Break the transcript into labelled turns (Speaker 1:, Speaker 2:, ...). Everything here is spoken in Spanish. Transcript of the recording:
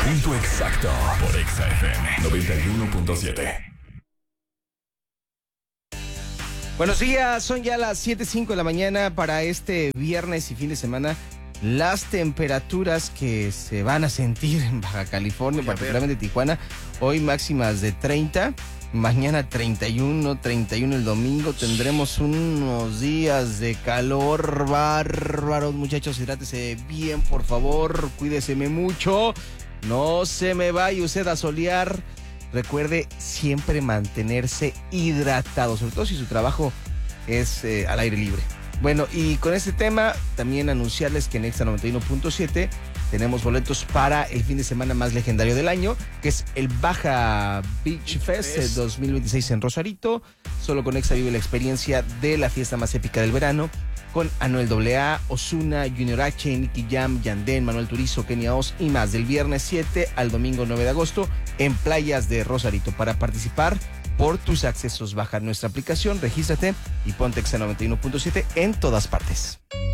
Speaker 1: Punto exacto por Exa FM 91.7.
Speaker 2: Buenos días, son ya las 7:05 de la mañana para este viernes y fin de semana. Las temperaturas que se van a sentir en Baja California, particularmente Tijuana, hoy máximas de 30, mañana 31 el domingo. Tendremos unos días de calor bárbaros, muchachos, hidrátese bien, por favor, cuídeseme mucho, no se me vaya usted a solear. Recuerde siempre mantenerse hidratado, sobre todo si su trabajo es al aire libre. Bueno, y con este tema también anunciarles que en Exa 91.7 tenemos boletos para el fin de semana más legendario del año, que es el Baja Beach Fest 2026 en Rosarito. Solo con Exa vive la experiencia de la fiesta más épica del verano, con Anuel AA, Ozuna, Junior H, Nicky Jam, Yandén, Manuel Turizo, Kenia Oz y más, del viernes 7 al domingo 9 de agosto en playas de Rosarito. Para participar por tus accesos, baja nuestra aplicación, regístrate y ponte Exa 91.7 en todas partes.